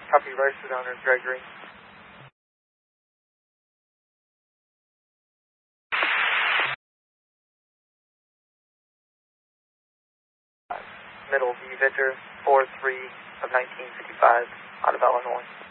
Copy, registered owner Gregory. Middle V Victor 4-3 of 1955 out of Illinois.